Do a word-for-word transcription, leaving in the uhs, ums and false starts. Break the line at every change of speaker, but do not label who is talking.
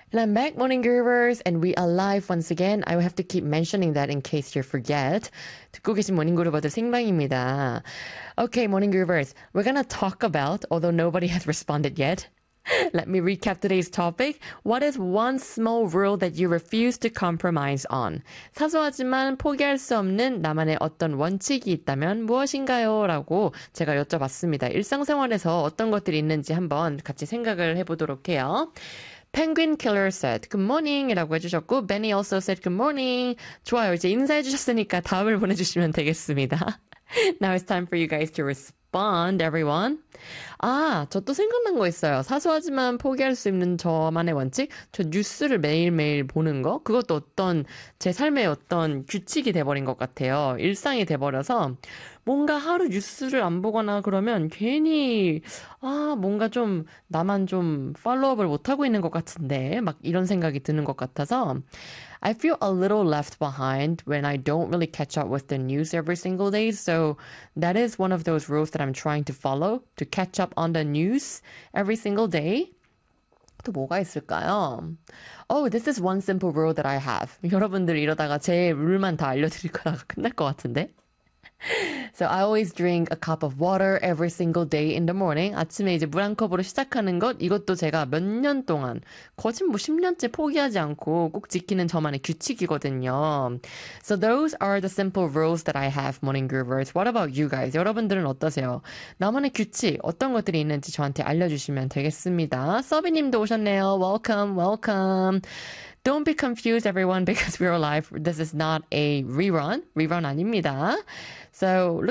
And I'm back, Morning Groovers, and we are live once again. I will have to keep mentioning that in case you forget. 듣고 계신 Morning Groover들 생방입니다. Okay, Morning Groovers, we're gonna talk about, although nobody has responded yet, let me recap today's topic. What is one small rule that you refuse to compromise on? 사소하지만 포기할 수 없는 나만의 어떤 원칙이 있다면 무엇인가요? 라고 제가 여쭤봤습니다. 일상생활에서 어떤 것들이 있는지 한번 같이 생각을 해보도록 해요. Penguin Killer said, good morning 이라고 해주셨고, Benny also said, good morning. 좋아요. 이제 인사해주셨으니까 답을 보내주시면 되겠습니다. Now it's time for you guys to respond, everyone. 아, 저 또 생각난 거 있어요. 사소하지만 포기할 수 있는 저만의 원칙? 저 뉴스를 매일매일 보는 거? 그것도 어떤, 제 삶의 어떤 규칙이 돼버린 것 같아요. 일상이 돼버려서 뭔가 하루 뉴스를 안 보거나 그러면 괜히 아 뭔가 좀 나만 좀 팔로우업을 못하고 있는 것 같은데 막 이런 생각이 드는 것 같아서 I feel a little left behind when I don't really catch up with the news every single day. So that is one of those rules that I'm trying to follow, to catch up on the news every single day. 또 뭐가 있을까요? Oh, this is one simple rule that I have. 여러분들 이러다가 제 룰만 다 알려드릴 거다가 끝날 것 같은데? So I always drink a cup of water every single day in the morning. 아침에 이제 물 한 컵으로 시작하는 것, 이것도 제가 몇 년 동안, 거진 뭐 십 년째 포기하지 않고 꼭 지키는 저만의 규칙이거든요. So those are the simple rules that I have, Morning Groovers. What about you guys? 여러분들은 어떠세요? 나만의 규칙, 어떤 것들이 있는지 저한테 알려주시면 되겠습니다. 서비님도 오셨네요. Welcome, welcome. Don't be confused, everyone, because we're live. This is not a rerun. Rerun 아닙니다. So, looks